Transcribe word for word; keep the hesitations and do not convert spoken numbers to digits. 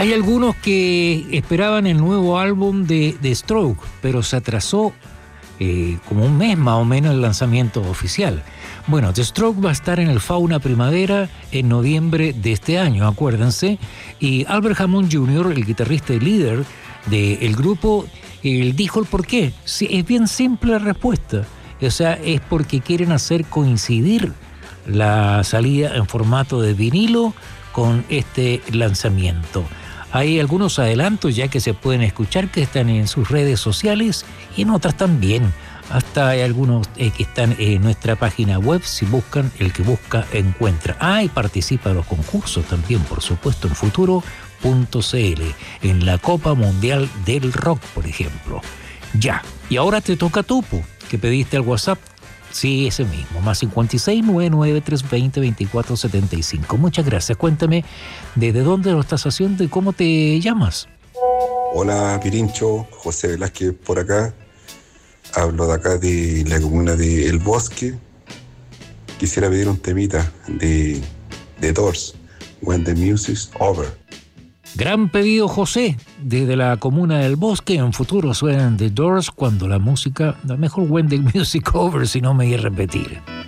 Hay algunos que esperaban el nuevo álbum de, de Stroke, pero se atrasó eh, como un mes más o menos el lanzamiento oficial. Bueno, The Stroke va a estar en el Fauna Primavera en noviembre de este año, acuérdense. Y Albert Hammond junior, el guitarrista y líder del grupo, él dijo el por qué. Sí, es bien simple la respuesta. O sea, es porque quieren hacer coincidir la salida en formato de vinilo con este lanzamiento. Hay algunos adelantos ya que se pueden escuchar que están en sus redes sociales y en otras también. Hasta hay algunos eh, que están en nuestra página web. Si buscan, el que busca encuentra. Ah, y participa de los concursos también, por supuesto, en futuro punto c l, en la Copa Mundial del Rock, por ejemplo. Ya, y ahora te toca tú, que pediste al WhatsApp. Sí, ese mismo, más cincuenta y seis, noventa y nueve, trescientos veinte, veinticuatro setenta y cinco. Muchas gracias. Cuéntame desde dónde lo estás haciendo y cómo te llamas. Hola, Pirincho, José Velázquez por acá. Hablo de acá de la comuna de El Bosque. Quisiera pedir un temita de The Doors, When the Music's Over. Gran pedido, José, desde la comuna del Bosque. En futuro suenan The Doors cuando la música, mejor When the Music Over, si no me voy a repetir.